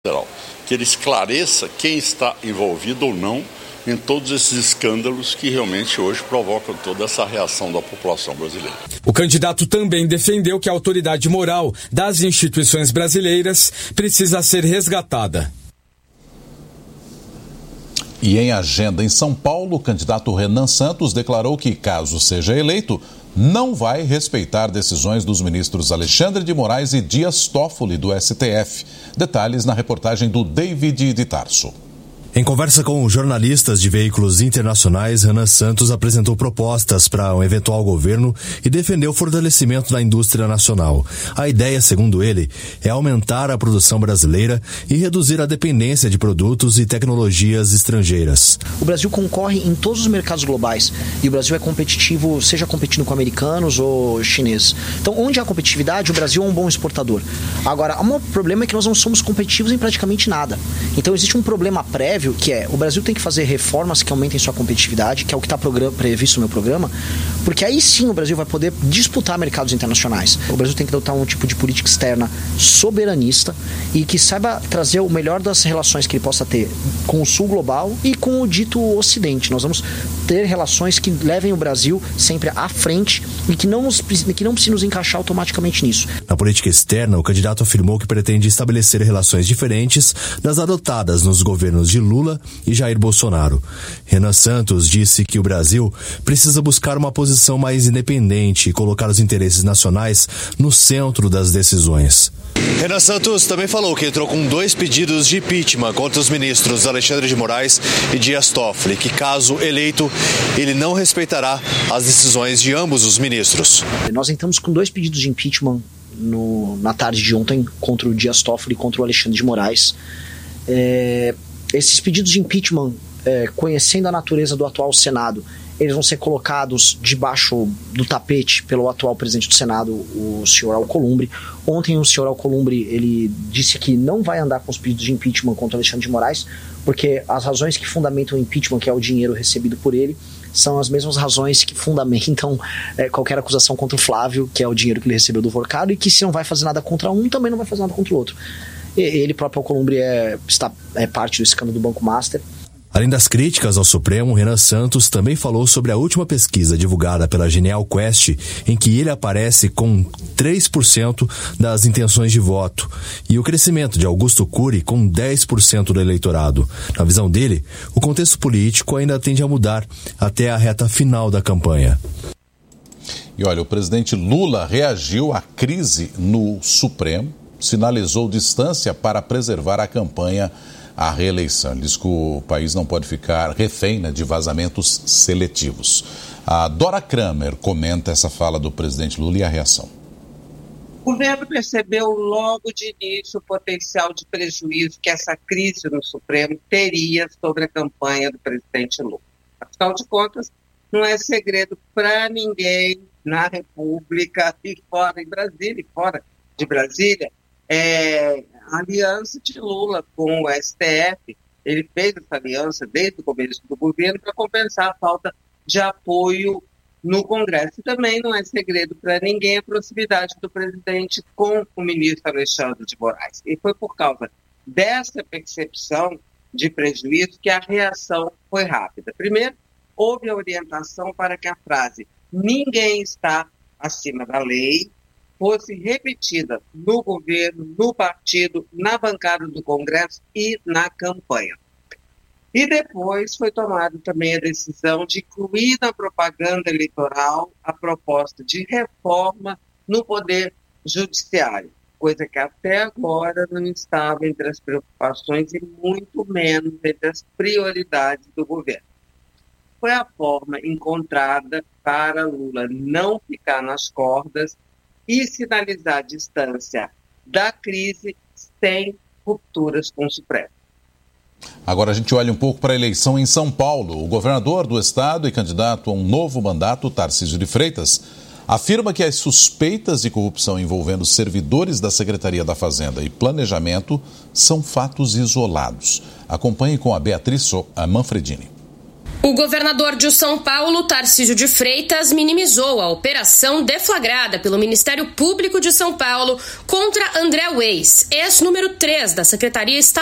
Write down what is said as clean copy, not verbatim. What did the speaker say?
que ele esclareça quem está envolvido ou não em todos esses escândalos que realmente hoje provocam toda essa reação da população brasileira. O candidato também defendeu que a autoridade moral das instituições brasileiras precisa ser resgatada. E em agenda em São Paulo, o candidato Renan Santos declarou que, caso seja eleito, não vai respeitar decisões dos ministros Alexandre de Moraes e Dias Toffoli, do STF. Detalhes na reportagem do David de Tarso. Em conversa com jornalistas de veículos internacionais, Renan Santos apresentou propostas para um eventual governo e defendeu o fortalecimento da indústria nacional. A ideia, segundo ele, é aumentar a produção brasileira e reduzir a dependência de produtos e tecnologias estrangeiras. O Brasil concorre em todos os mercados globais e o Brasil é competitivo, seja competindo com americanos ou chineses. Então, onde há competitividade, o Brasil é um bom exportador. Agora, o problema é que nós não somos competitivos em praticamente nada. Então, existe um problema prévio que é, o Brasil tem que fazer reformas que aumentem sua competitividade, que é o que está previsto no meu programa, porque aí sim o Brasil vai poder disputar mercados internacionais. O Brasil tem que adotar um tipo de política externa soberanista e que saiba trazer o melhor das relações que ele possa ter com o sul global e com o dito ocidente. Nós vamos ter relações que levem o Brasil sempre à frente e que não precise nos encaixar automaticamente nisso. Na política externa, o candidato afirmou que pretende estabelecer relações diferentes das adotadas nos governos de Lula e Jair Bolsonaro. Renan Santos disse que o Brasil precisa buscar uma posição mais independente e colocar os interesses nacionais no centro das decisões. Renan Santos também falou que entrou com 2 pedidos de impeachment contra os ministros Alexandre de Moraes e Dias Toffoli, que caso eleito, ele não respeitará as decisões de ambos os ministros. Nós entramos com 2 pedidos de impeachment na tarde de ontem contra o Dias Toffoli e contra o Alexandre de Moraes. Esses pedidos de impeachment, conhecendo a natureza do atual Senado, eles vão ser colocados debaixo do tapete pelo atual presidente do Senado, o senhor Alcolumbre. Ontem o senhor Alcolumbre ele disse que não vai andar com os pedidos de impeachment contra o Alexandre de Moraes, porque as razões que fundamentam o impeachment, que é o dinheiro recebido por ele, são as mesmas razões que fundamentam qualquer acusação contra o Flávio, que é o dinheiro que ele recebeu do Vorcado, e que se não vai fazer nada contra um, também não vai fazer nada contra o outro. Ele próprio, Alcolumbre, é parte do escândalo do Banco Master. Além das críticas ao Supremo, Renan Santos também falou sobre a última pesquisa divulgada pela Genial Quest, em que ele aparece com 3% das intenções de voto, e o crescimento de Augusto Cury com 10% do eleitorado. Na visão dele, o contexto político ainda tende a mudar até a reta final da campanha. E olha, o presidente Lula reagiu à crise no Supremo, sinalizou distância para preservar a campanha à reeleição. Ele diz que o país não pode ficar refém de vazamentos seletivos. A Dora Kramer comenta essa fala do presidente Lula e a reação. O governo percebeu logo de início o potencial de prejuízo que essa crise no Supremo teria sobre a campanha do presidente Lula. Afinal de contas, não é segredo para ninguém na República e fora em Brasília e fora de Brasília, a aliança de Lula com o STF. Ele fez essa aliança desde o começo do governo para compensar a falta de apoio no Congresso. E também não é segredo para ninguém a proximidade do presidente com o ministro Alexandre de Moraes. E foi por causa dessa percepção de prejuízo que a reação foi rápida. Primeiro, houve a orientação para que a frase "ninguém está acima da lei" fosse repetida no governo, no partido, na bancada do Congresso e na campanha. E depois foi tomada também a decisão de incluir na propaganda eleitoral a proposta de reforma no Poder Judiciário, coisa que até agora não estava entre as preocupações e muito menos entre as prioridades do governo. Foi a forma encontrada para Lula não ficar nas cordas e sinalizar a distância da crise sem rupturas com o Supremo. Agora a gente olha um pouco para a eleição em São Paulo. O governador do estado e candidato a um novo mandato, Tarcísio de Freitas, afirma que as suspeitas de corrupção envolvendo servidores da Secretaria da Fazenda e Planejamento são fatos isolados. Acompanhe com a Beatriz Manfredini. O governador de São Paulo, Tarcísio de Freitas, minimizou a operação deflagrada pelo Ministério Público de São Paulo contra André Weiss, ex-número 3 da Secretaria Estadual